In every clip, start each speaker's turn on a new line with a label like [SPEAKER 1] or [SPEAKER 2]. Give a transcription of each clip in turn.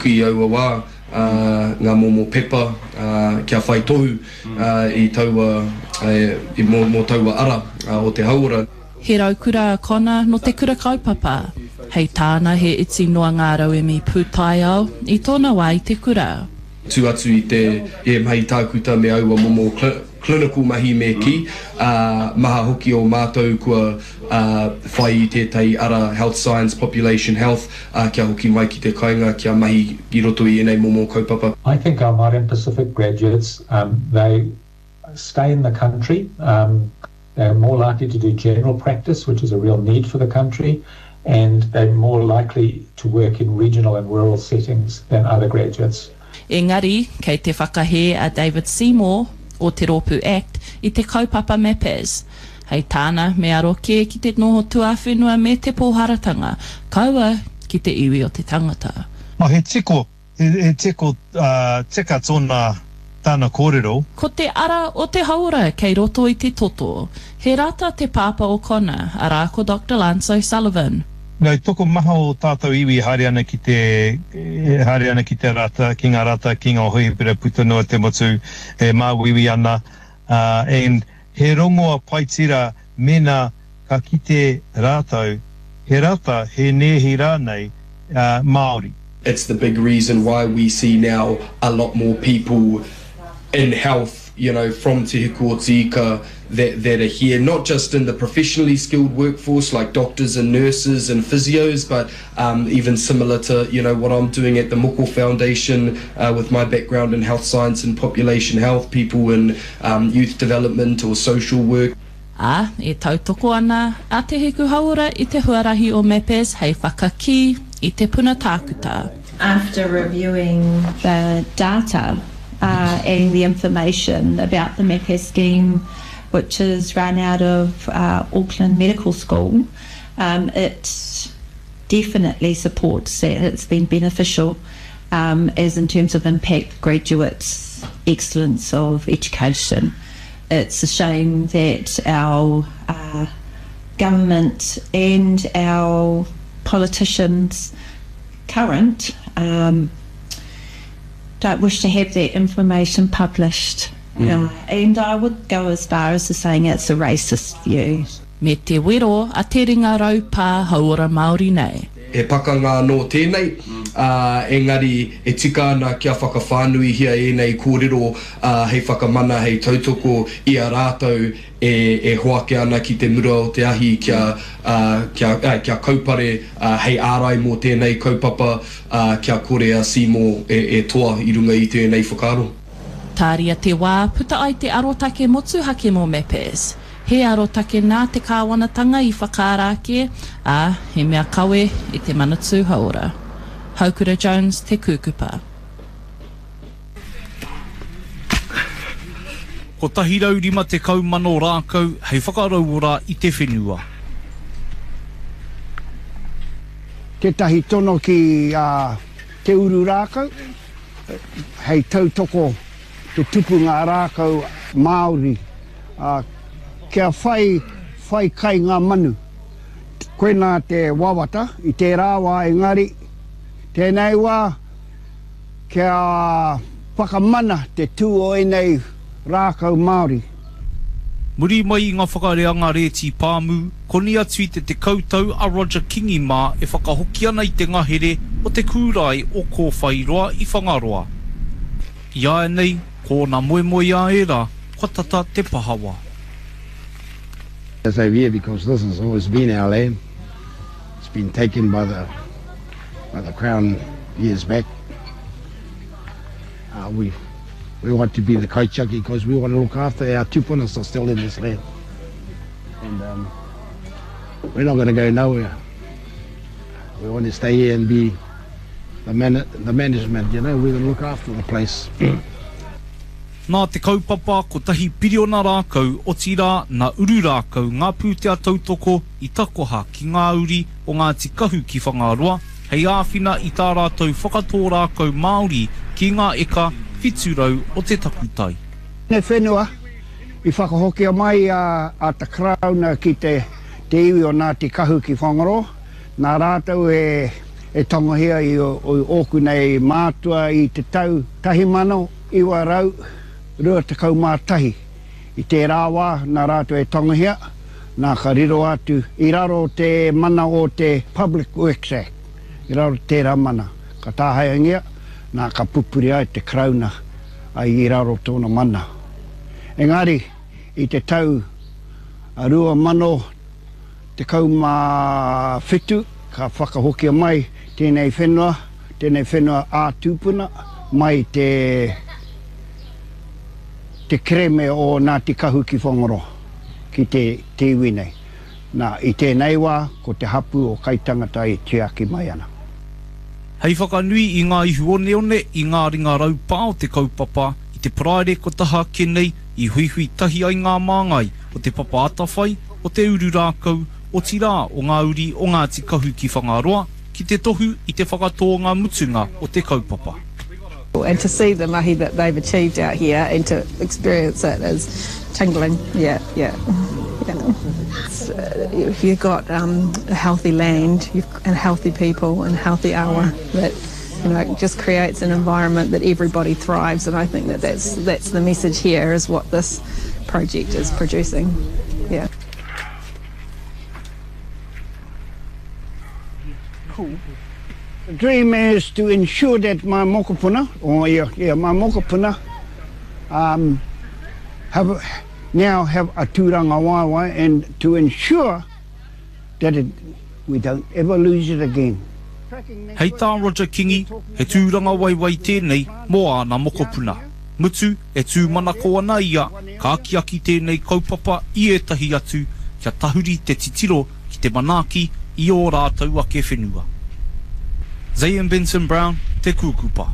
[SPEAKER 1] tuki aua wā, ngā momo pepa, kia whai tohu i taua, mō taua ara o te haura.
[SPEAKER 2] He raukura kona no te kura kaupapa. Hei tāna he iti noa ngā rauemi pūtai au i tōna wā i te kura.
[SPEAKER 1] Tu atu i te mahi tākuta me aua momo clinical mahi me ki, maha hoki o mātou kua whai i tētai ara health science, population health, kia hoki mai ki te kainga, kia mahi i roto i enei momo kaupapa.
[SPEAKER 3] I think our Māori Pacific graduates, they stay in the country. They're more likely to do general practice, which is a real need for the country, and they're more likely to work in regional and rural settings than other graduates.
[SPEAKER 2] Engari, kei te whakahe a David Seymour o Te Rōpū Act i te kaupapa MEPES. Hei tāna me aroke ki te noho tuawhenua me te pōharatanga, kaua ki te iwi o te tangata.
[SPEAKER 4] He tiko tika tōna tāna kōrero.
[SPEAKER 2] Ko te ara o te haura kei roto i te toto. He rata te pāpa o kona, ara ko Dr. Lance O'Sullivan.
[SPEAKER 4] Nau toko maha o tātou iwi haere ana ki te rata, ki ngā rata, ki ngā hoi pera puta noa te motu māwiwi ana. And he rongoa paitira mena ka ki te rātau, he rata he nehi rānei Māori.
[SPEAKER 1] It's the big reason why we see now a lot more people in health, you know, from Te Hiku o Te Ika that are here, not just in the professionally skilled workforce like doctors and nurses and physios, but even similar to, you know, what I'm doing at the Moko Foundation with my background in health science and population health, people in youth development or social work.
[SPEAKER 2] E tautoko ana, a te hiku haura i te huarahi o MEPES hei whakaki i te puna tākuta.
[SPEAKER 5] After reviewing the data and the information about the MEPES scheme, which is run out of Auckland Medical School, it definitely supports that it's been beneficial as in terms of impact, graduates, excellence of education. It's a shame that our government and our politicians current don't wish to have that information published. And I would go as far as to saying it's a racist view.
[SPEAKER 2] Me te wero a te ringa rau pā haura Māori nei.
[SPEAKER 1] He pakanga no tēnei, engari e tika ana kia whakawhānui hia enei kōrero hei whakamana hei tautoko i a rātou e hoake ana ki te mura o te ahi kia kaupare hei ārai mō tēnei kaupapa kia kore a Seymour e toa i runga i tēnei whakaro.
[SPEAKER 2] Tāria te wā, puta ai te arotake motuhake mō MEPES. He arotake nā te kāwanatanga i whakārāke, he mea kawe i te manatū haora. Haukura Jones, te kūkupa.
[SPEAKER 6] Ko tahi raurima te kaumano rākau, hei whakarauora i te whenua.
[SPEAKER 7] Te tahi tono ki te uru rākau, hei tautoko te tupunga rākau Māori, kia whai kai ngā manu. Koe nā te wawata i te rāwa engari, tēnei wā kia whakamana te tū o enei rākau Māori.
[SPEAKER 6] Muri mai i ngā whakareanga reti pāmu, koni atu i te koutou a Roger Kingima e whakahoki ana i te ngahere o te kūrai o kō whairoa i whangaroa. Ia nei, ko nā moe a era, kua tata te pahawa.
[SPEAKER 8] It's over here because this has always been our land. It's been taken by the Crown years back. We want to be the kaitiaki because we want to look after our tupunas are still in this land. And we're not going to go nowhere. We want to stay here and be the management, you know, we're going to look after the place.
[SPEAKER 6] Nā te kaupapa ko tahi piriona rākau o tira na uru rākau ngā pūtea tautoko i takoha ki ngā uri o ngā tikahu ki whangaroa, hei āwhina i tā rātou whakatō rākau Māori ki ngā eka whiturau o te takutai.
[SPEAKER 7] Ne whenua, i whakahokia mai a ta Crown ki te iwi o nā tikahu ki whangaroa, nā rātou e tangahia i o oku nei mātua i te tau 1921 i te rāwā nā rātou e tangahia nā ka riro atu i raro te mana o te Public Works Act i raro tērā mana ka tāhaingia nā ka pupuri ai te krauna ai i raro tōna mana engari i te tau a rua mano te kaumawhitu ka whakahokia mai tēnei whenua a tūpuna mai te kreme o Ngāti Kahu ki Whangaro ki te iwi nei. Nā, i tēnei wā, ko te hapu o kaitangata i te aki mai ana.
[SPEAKER 6] Hei whakanui i ngā ihu one i ngā ringa raupā o te kaupapa i te praere ko taha kenei i huihui tahi ai ngā māngai o te papa atawhai o te uru rākau o tira o ngā uri o Ngāti Kahu ki Whangaroa ki te tohu i te whakatōnga mutunga o te kaupapa.
[SPEAKER 9] And to see the mahi that they've achieved out here and to experience it is tingling, yeah. If you've got a healthy land and healthy people and healthy awa, that it just creates an environment that everybody thrives, and I think that's the message here is what this project is producing, yeah.
[SPEAKER 7] Cool. The dream is to ensure that my mokopuna, my mokopuna, have a tūranga waiwai, and to ensure that we don't ever lose it again.
[SPEAKER 6] Hei tā Roger Kingi, he tūranga waiwai tēnei mō āna mokopuna. Mutu e tū mana ko ana ia, ka aki tēnei kaupapa I etahi atu, kia tahuri te titiro ki te manaki I o rātou ake whenua. Zayn Benson Brown, te kukupa.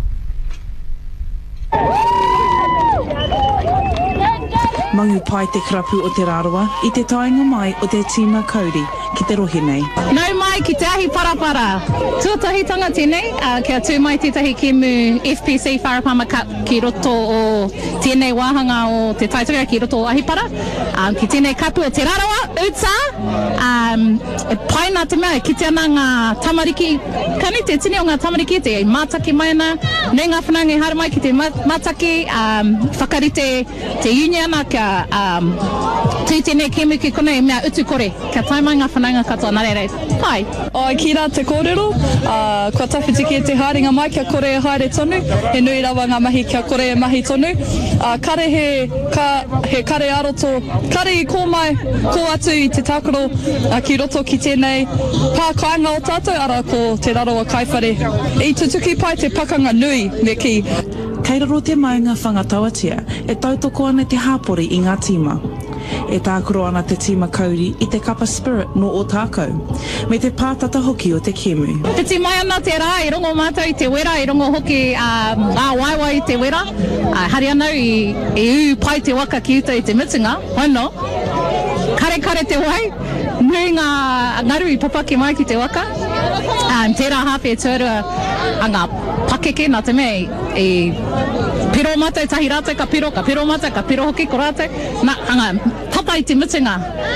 [SPEAKER 10] Mangu pai te karapu o te rāroa I te tainga mai o te tīma kauri ki te rohe nei.
[SPEAKER 11] Nau mai ki te ahi parapara. Tuatahitanga tēnei, kia tū mai tētahi kemu FPC Wharapama Cup ki roto o tēnei wāhanga o te taitanga ki roto o Ahipara. Ki tēnei kapu o te rāroa, Utsa. E pai nā te mea, ki te ana ngā tamariki, kani te tini o ngā tamariki, te mātaki mai ana, nei ngā whanangai hara mai ki te mātaki, whakarite te uniona kia tū tēnei kemu ki kone mea utu kore, kia taimai ngā whananga katoa nare rei. Pai.
[SPEAKER 12] Ki rā te kōrero, kua tawhitiki e te haringa mai kia kore e haere tonu, he nui rawa ngā mahi kia kore e mahi tonu. Kare he kare aroto, kare I kō mai, kō atu I te tākaro ki roto ki tēnei pākainga o tātou ara ko te raroa kaiwhare. I tutuki pai te pakanga nui me ki.
[SPEAKER 10] Kei raro te maunga whangatawatia, e tautoko ana te hāpori I ngā tīma. E tākaro ana te tīma kauri I te kapa spirit no o tākau, me te pātata hoki o te kemu.
[SPEAKER 11] Piti mai ana te rā, I rongo mātou I te wera, I rongo hoki ngā waiwai I te wera. Hari anau I u pai te waka ki uta I te mitunga, hono. Kare te wai, nui ngā ngaru I papaki mai ki te waka. Tērā hawhi e tuarua a ngā pakeke nā te mea I piro mātou tahi rātou ka piro hoki ko rātou. Nā, anga, tapa I te mitunga.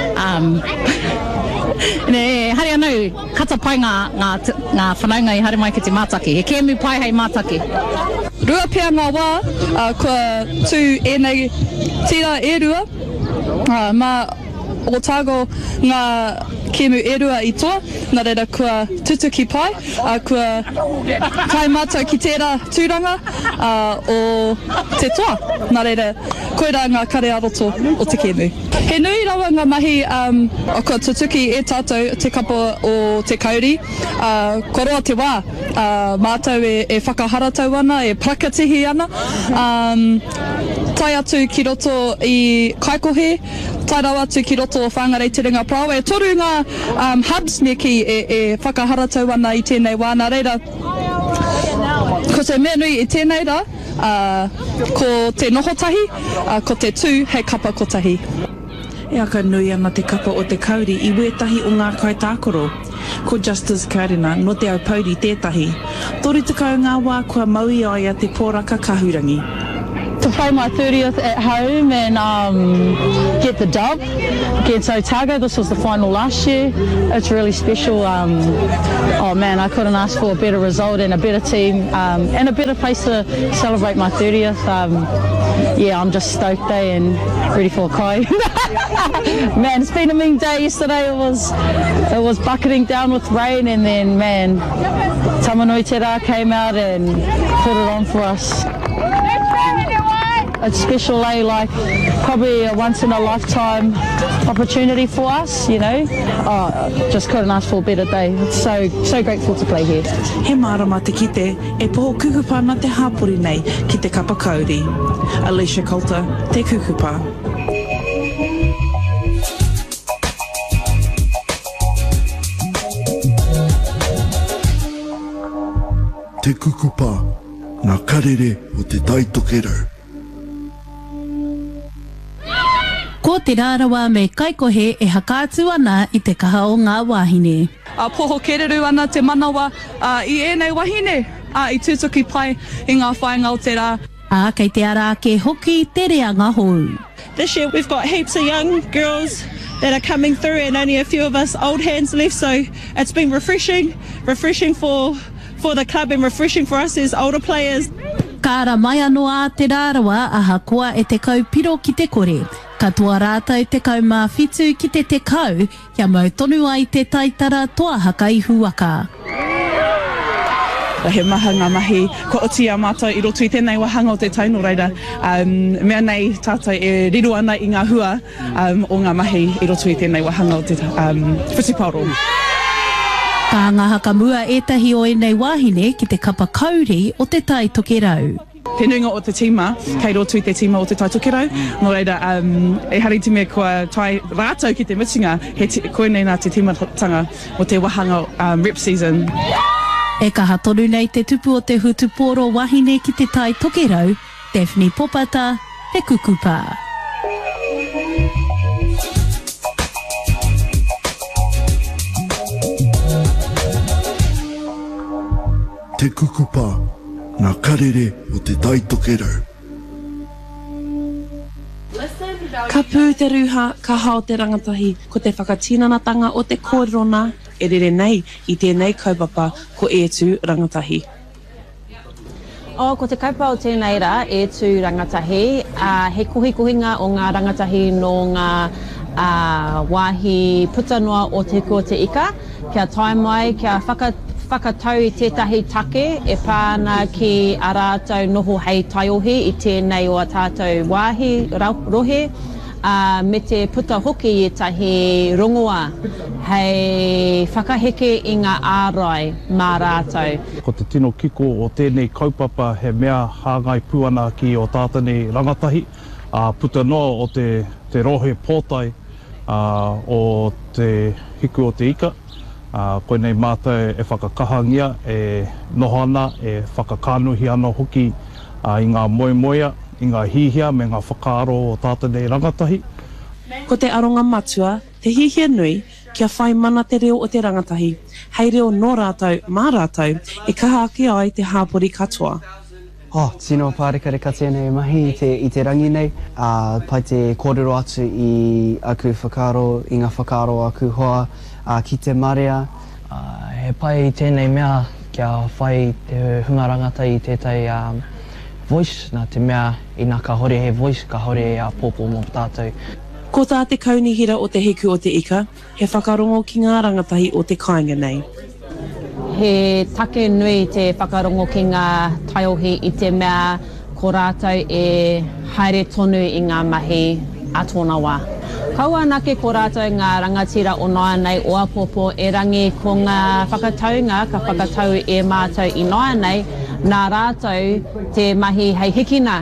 [SPEAKER 11] Hari anau, kata pai ngā whanaunga I haere mai ki te mātaki. He kēmu pai hei mātaki.
[SPEAKER 12] Rua pia ngā wā, kua tū enei tira e rua, ma o tāgo ngā kēmu e rua I toa, nā reira kua tutuki pai, kua tai mātou ki tērā tūranga o te toa, nā reira koira ngā kare aroto o te kēmu. He nui rawa ngā mahi o kua tutuki e tātou te kapa o te kauri, koroa te wā, mātou e whakaharatau ana, e prakatihi ana, tai atu ki roto I Kaikohe, tai rau atu ki roto o Whangarei Te Ringa Prau. E toru ngā hubs me ki e whakaharatau ana I tēnei wā. Nā reira, ko te mea nui I tēnei rā, ko te nohotahi, ko te tū hei kapa kotahi.
[SPEAKER 10] E aka nui ana te kapa o te kauri I wētahi o ngā kaitākoro. Ko Justice Karina no te au pauri tētahi. Tori tekau ngā wā kua maui ai a te pōraka kahurangi.
[SPEAKER 12] to play my 30th at home and get the dub against Otago. This was the final last year. It's really special. Oh man, I couldn't ask for a better result and a better team and a better place to celebrate my 30th. Yeah, I'm just stoked and ready for a cry. Man, it's been a mean day. Yesterday it was bucketing down with rain, and then man, Tamanui Te Rā came out and put it on for us. It's special, like probably a once in a lifetime opportunity for us, you know. Oh, just couldn't ask for a better day. It's so grateful to play here.
[SPEAKER 10] He marama te kite, e poho kukupa na te hapori nei ki te kapa kauri. Alicia Coulter, te kukupa.
[SPEAKER 13] Te kukupa, ngā karere o te taitokerau.
[SPEAKER 2] Ko te rārawa me kaikohe e hakaatu ana I te kaha o ngā wahine.
[SPEAKER 12] Poho kereru ana te manawa I ēnei wahine, I tūtuki pai I ngā whaenga o te rā.
[SPEAKER 2] Kei te ara ke hoki te reanga hou.
[SPEAKER 14] This year we've got heaps of young girls that are coming through and only a few of us old hands left, so it's been refreshing for the club and refreshing for us as older players.
[SPEAKER 2] Kāra mai anō a te rārawa aha koa e te kaupiro ki te kore. Katoa rātou te kaumawhitu ki te kau, kia mau tonu ai te taitara toa haka I huaka.
[SPEAKER 12] He maha ngā mahi, ko oti a mātou I roto I tēnei wahanga o te taino reira. Mea nei tātou e riru ana I ngā hua o ngā mahi I roto I tēnei wahanga o te whutiparo.
[SPEAKER 2] Ka ngā haka mua etahi o enei wahine ki te kapa kauri o te tai tokerau.
[SPEAKER 12] Te nuinga o te tīma, kei roto I te tīma o te tai tokerau. Nō reira, e hariti mea kua tai rātou ki te mitinga, koe nei nā te tīmatanga o te wahanga rep season.
[SPEAKER 2] E kaha tonu nei te tupu o te hutuporo wahine ki te tai tokerau, Daphne Popata, te kukupa.
[SPEAKER 13] Te kukupa, ngā karere o te taitokerau.
[SPEAKER 10] Ka pū te ruha, ka hao te rangatahi, ko te whakatinanatanga o te kōrona, e rere nei I tēnei kaupapa ko e tū rangatahi.
[SPEAKER 15] Ko te kaupa o tēnei rā, e tū rangatahi, he kuhinga o ngā rangatahi no ngā wāhi putanua o te kua te ika, kia tae mai, kia whakatau I tētahi take, e pāna ki a rātou noho hei taiohi I tēnei o a tātou wāhi rohe, me te puta hoki I tahi rongoa, hei whakaheke I ngā ārai mā rātou.
[SPEAKER 6] Ko te tino kiko o tēnei kaupapa he mea hāngai puana ki o tātane rangatahi, puta noa o te rohe pōtai o te hiku o te ika. Koe nei mātou e whakakahangia, e nohana, e whakakanuhi ana hoki I ngā moemoea, I ngā hihia me ngā whakaaro o tātane rangatahi.
[SPEAKER 10] Ko te aronga matua, te hihia nui, kia whai mana te reo o te rangatahi. Hei reo no rātou, mā rātou, e kaha ake ai te hāpori katoa.
[SPEAKER 16] Tino pārekare ka tēnei mahi I te rangi nei, pai te kōrero atu I aku whakaaro, I ngā whakaaro aku hoa, ki te marea. He pai tēnei mea kia whai te hunga rangata I tētai voice, nā te mea I nā ka hore he voice, ka hore a pōpō mō tātou.
[SPEAKER 10] Ko tā te kaunihira o te hiku o te ika, he whakarongo ki ngā rangatahi o te kāinga nei.
[SPEAKER 15] He take nui te whakarongo ki ngā taiohi I te mea ko rātou e haere tonu I ngā mahi a tōna wā. Kaua nake ko rātou ngā rangatira o noa nei o apopo e rangi ko ngā whakataunga ka whakatau e mātou I noa nei, nā rātou te mahi hei hikina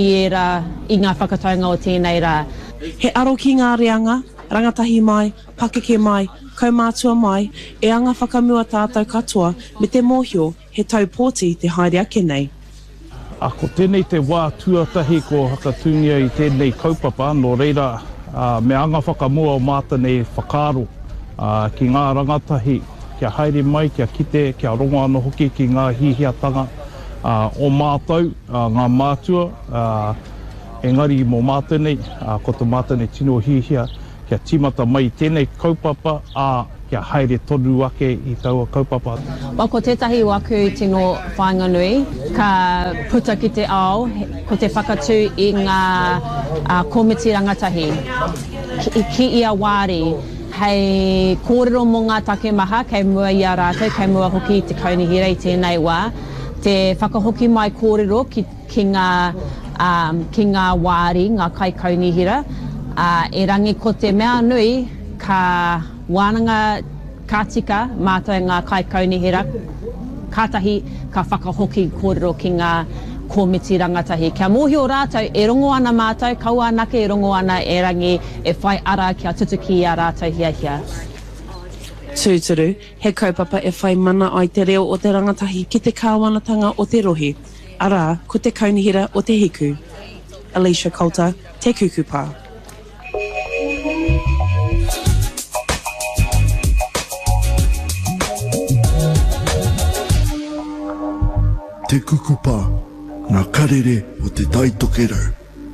[SPEAKER 15] I ngā whakataunga o tēnei rā.
[SPEAKER 10] He aro ki ngā reanga, rangatahi mai, pakeke mai, kaumātua mai, e anga whakamua tātou katoa me te mōhio he taupōti te haere ake nei.
[SPEAKER 6] Ko tēnei te wā tuatahi ko hakatungia I tēnei kaupapa, no reira me anga whakamua o mātane whakaaro ki ngā rangatahi, kia haere mai, kia kite, kia rongo ana hoki ki ngā hihiatanga o mātou, ngā mātua,
[SPEAKER 4] Engari mō mātene, ko tō mātene tino hihia, kia timata mai tēnei kaupapa, kia haere tonu ake I taua kaupapa.
[SPEAKER 15] Wa ko tētahi waku tino whainganui, ka puta ki te ao, ko te whakatū I ngā komiti rangatahi. Ki ia wāri, hei kōrero mō ngā take maha, kei mua I a rātou, kei mua hoki te kaunihira I tēnei wā. Te whakahoki mai kōrero ki ngā wāri, ngā kai kaunihira. E rangi ko te mea nui, ka wānanga kātika mātou ngā kai kaunihira, kātahi ka whakahoki kōrero ki ngā komiti rangatahi. Kia mōhi o rātou, e rongo ana mātou, kaua anake e rongo ana e rangi e whai ara kia tutuki a rātou hia.
[SPEAKER 10] Tūturu, he kaupapa e whai mana ai te reo o te rangatahi ki te kāwanatanga o te rohe. Arā, ko te kaunihira o te hiku. Alicia Coulter, Te Kukupa.
[SPEAKER 13] Te kukupa, ngā karere o te taitokerau.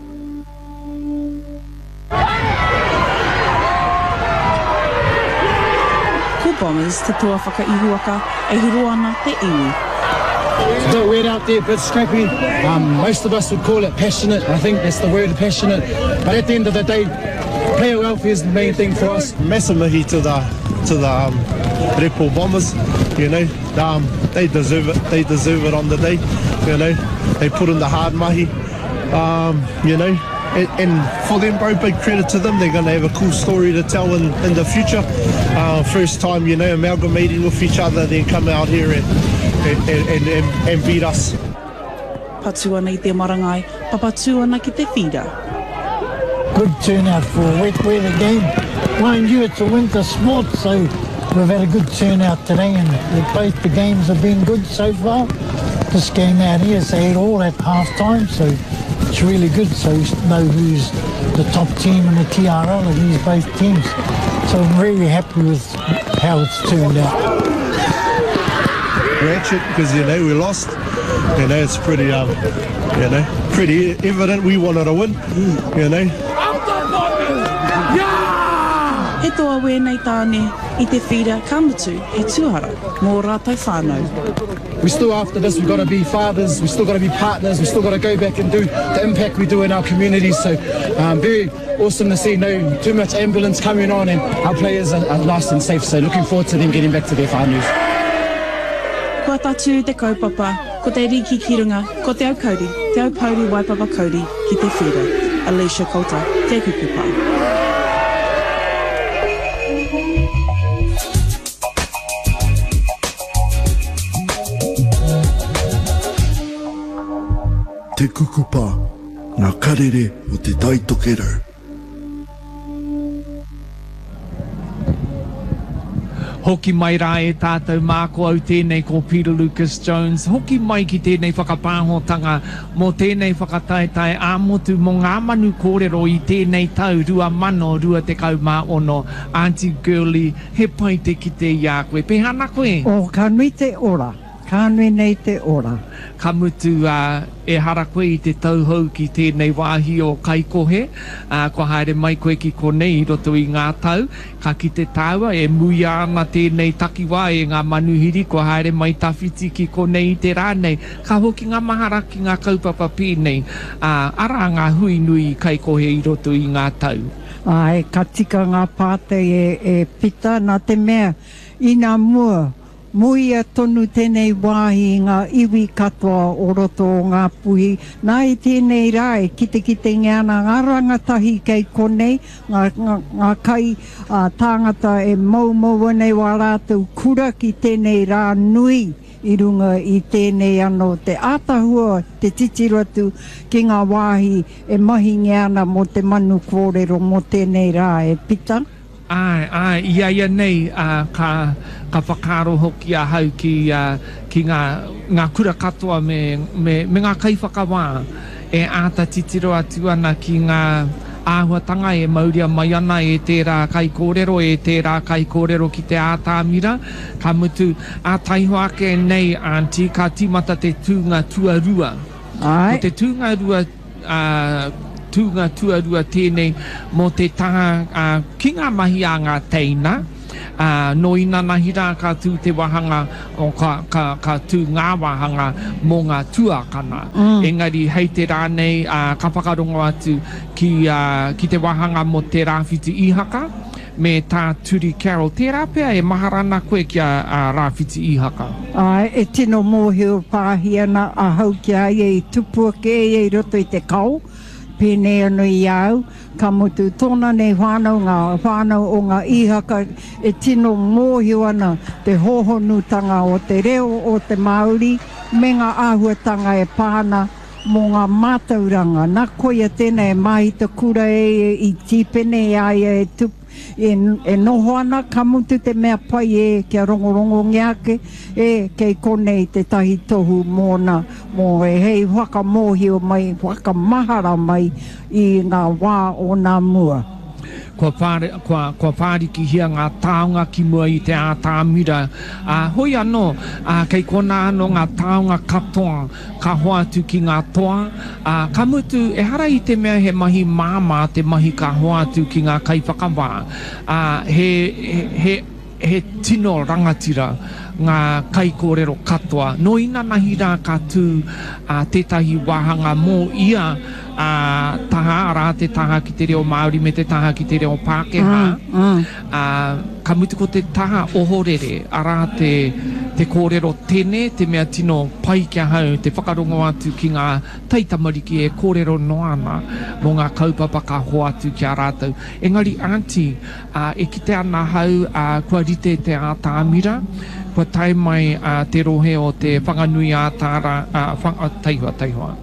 [SPEAKER 10] Ko Bombers te toa whakaihuaka e hiro ana te iwi.
[SPEAKER 17] It's a bit weird out there, a bit scrappy. Most of us would call it passionate. I think that's the word, passionate. But at the end of the day, player welfare is the main thing for us.
[SPEAKER 18] Massive mihi to the Repo Bombers. You know, they deserve it. They deserve it on the day. You know, they put in the hard mahi. You know, and for them, bro, big credit to them. They're going to have a cool story to tell in the future. First time, you know, amalgamating with each other, then come out here and beat us.
[SPEAKER 10] Patu ana I te marangai, papatu ana ki te whira.
[SPEAKER 19] Good turnout for a wet weather game. Mind you, it's a winter sport, so we've had a good turnout today, and both the games have been good so far. This game out here is 8-all at half-time, so it's really good, so we know who's the top team in the TRL of these both teams. So I'm really happy with how it's turned out.
[SPEAKER 18] Ratchet, because, you know, we lost. You know, it's pretty, you know, pretty evident we wanted to win, you know.
[SPEAKER 10] He toa wēnei tāne I te whira kamutu he tūhara mō rātou whānau.
[SPEAKER 17] We still after this, we've got to be fathers, we've still got to be partners, we've still got to go back and do the impact we do in our communities. So very awesome to see no too much ambulance coming on, and our players are nice and safe. So looking forward to them getting back to their whānau.
[SPEAKER 10] Kua tatu te kaupapa, ko te riki ki runga, ko te au kauri, te au pauri waipapa kauri ki te whira. Alicia Coulter, Te Kukupa.
[SPEAKER 13] Te kukupa, ngā karere o te taitokerau.
[SPEAKER 20] Hoki mai rā e tātou māko au tēnei ko Peter Lucas Jones. Hoki mai ki tēnei whakapāhotanga mō tēnei whakataetai āmotu mō ngā manu kōrero I tēnei tau 2020. Auntie Girlie, he pai te ki te ia koe. Pehana koe?
[SPEAKER 21] O ka nui te ora. Ka nui nei te ora.
[SPEAKER 20] Ka mutu e hara koe I te tauhou ki tēnei wāhi o Kaikohe. Ko haere mai koe ki konei I roto I ngā tau. Ka ki te tāua e muia ana tēnei takiwā e ngā manuhiri. Ko haere mai tawhiti ki konei I te rānei. Ka hoki ngā mahara ki ngā kaupapa pēnei. Ara ngā hui nui I Kaikohe I roto I ngā tau.
[SPEAKER 21] Ai, ka tika ngā pātei e pita nā te mea I ngā mua. Muia tonu tēnei wāhi ngā iwi katoa o roto o ngā puhi. Nā I tēnei rā e kite ngiana ngā rangatahi kei konei, ngā kai tāngata e mau nei wā rātou kura ki tēnei rā nui I runga I tēnei anō te ātahua, te titiro atu ki ngā wāhi e mahi ngiana mo te manu kōrero mo tēnei rā e pita.
[SPEAKER 20] Ia nei ka whakaro hoki a hau ki ngā kura katoa me ngā kai whakawā e āta titiro atu ana ki ngā āhuatanga e mauria mai ana e tērā kai kōrero, e tērā kai kōrero ki te ātāmira. Ka mutu ātaiho ake nei, Auntie, ka timata te tūnga tuarua. Ko te tūnga rua tūnga tuarua tēnei mō te taha ki ngā mahi a ngā teina. No ina nahi rā ka tū te wahanga o ka tū ngā wahanga mō ngā tuakana. Engari hei te rānei ka whakarongo atu ki te wahanga mō te rāwhiti ihaka me tā Turi Carol. Tērā pēr e maharana koe ki a rāwhiti ihaka.
[SPEAKER 21] E tino mōhio pāhiana a hau ki ai e tupua ke e roto i te kau. Pēnei anu i au, ka mutu tōna nei whānau o ngā ihaka e tino mōhio ana te hohonutanga o te reo o te Māori me ngā āhuatanga e pāna mō ngā mātauranga. Nā koia tēnei mahi te kura i tīpene ai e tupu. E noho ana ka mutu te mea pai e kia rongorongo ngiake kei konei te tahi tohu mōna mō hei whakamōhio mai, whakamahara mai i ngā wā o ngā mua.
[SPEAKER 20] Kua whāriki hia ngā taonga ki mua i te ātāmira. Hoi anō, kei kona anō ngā taonga katoa, ka hoatu ki ngā toa. Ka mutu, e hara i te mea he mahi māma, te mahi ka hoatu ki ngā kaiwhakawā. He tino rangatira ngā kaikōrero katoa. No ina nahi rā ka tū tētahi wāhanga mō ia taha ara te taha ki te reo Māori me te taha ki te reo Pākehā. Ka mutu ko te taha ohorere ara te kōrero tene, te mea tino pai kia hau, te whakarongo atu ki ngā taitamariki e kōrero noana mō ngā kaupapa ka ho atu ki a rātou. Engari aunty, e kite ana hau kua rite te ātāmira, kua tai mai te rohe o te whanganui ātāra, taihua.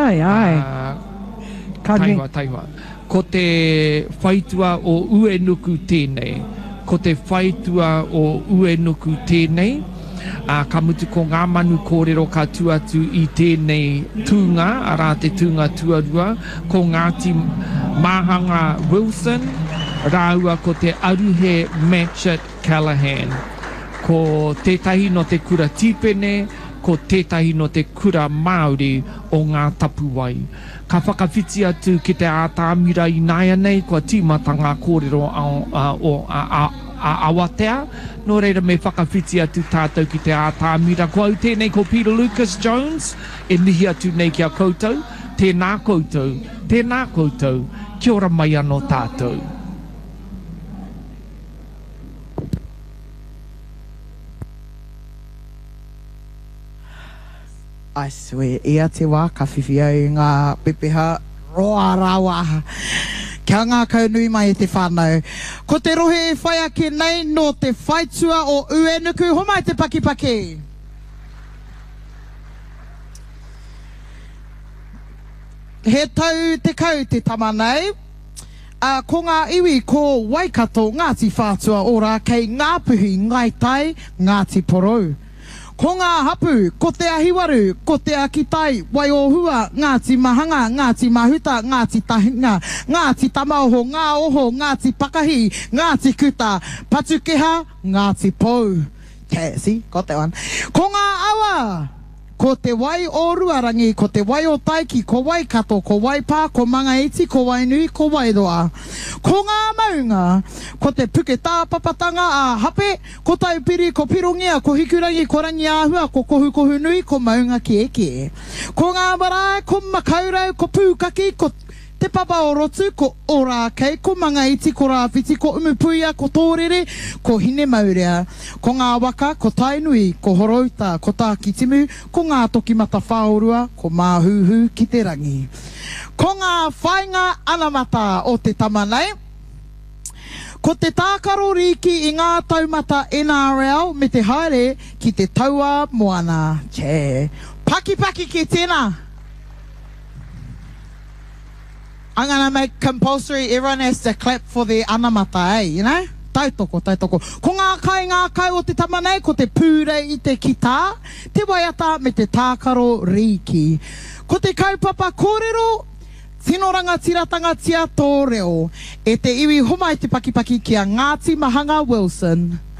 [SPEAKER 20] Taihua. Ko te whaitua o uenuku tēnei. Ko te whaitua o uenuku tēnei. Ka mutu ko ngā manu kōrero ka tuatu i tēnei tūnga, ara te tūnga tuarua, ko Ngāti Mahanga Wilson, rāua ko te Aruhe Matchett Callaghan. Ko tētahi no te kura tīpene, ko tētahi no te kura Māori o ngā tapuwai. Ka whakawhiti atu ki te ātāmira i nāia nei, kua tīmata ngā kōrero o Awatea. Nō reira me whakawhiti atu tātou ki te ātāmira. Ko au tēnei ko Peter Lucas Jones, e mihi atu nei ki a koutou. Tēnā koutou, kia ora mai anō tātou.
[SPEAKER 3] I swear, ia te wā, ka whiwhi au ngā pepeha roa rawa. Kia ngā kaunui mai e te whānau. Ko te rohe e whai ake nei no te whaitua o uenuku, homai te pakipaki. He tau te kau te tamanei. Ko ngā iwi ko Waikato Ngāti whātua ora kei Ngāpuhi Ngaitai Ngāti Porou. Ko ngā hapu, ko te ahiwaru, ko te akitai, wai o hua, Ngāti Mahanga, Ngāti Mahuta, Ngāti Tahinga, Ngāti Tamaoho, Ngā Oho, Ngāti Pakahi, Ngāti Kuta, Patukeha, Ngāti Pou. Okay, see, got that one. Ko ngā awa, ko te wai o Ruarangi, ko te wai o Taiki, ko Waikato, ko Waipa, ko Mangaiti, ko Wainui, ko Wairoa. Ko ngā maunga, ko te puke tāpapatanga a hape, ko taupiri, ko pirongia, ko hikurangi, ko rangi āhua, ko kohu nui, ko maunga ki eke. Ko ngā marae, ko makaurau, ko pūkaki, ko te papa o rotu, ko ora kei, ko Mangaiti, ko Rāwhiti, ko umupuia, ko tōrere, ko hine maurea. Ko ngā waka, ko tainui, ko horauta, ko tākitimu, ko ngā tokimata whaorua, ko māhuhu ki te rangi. Ko ngā whainga anamata o te tamanei, ko te tākaro riki i ngā taumata NRL me te haere ki te taua moana. Che. Paki ki tēnā. I'm going to make compulsory, everyone has to clap for the anamata, eh, you know? Tautoko. Ko ngā kai o te tamanei, ko te pūre i te kita, te waiata me te tākaro riki. Ko te kaupapa kōrero, tino rangatiratanga tia tō reo, e te iwi homai te pakipaki ki a Ngāti Mahanga Wilson.